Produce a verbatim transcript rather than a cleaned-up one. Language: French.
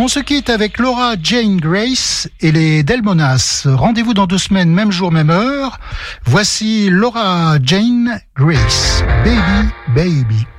On se quitte avec Laura Jane Grace et les Delmonas. Rendez-vous dans deux semaines, même jour, même heure. Voici Laura Jane Grace. Baby, baby.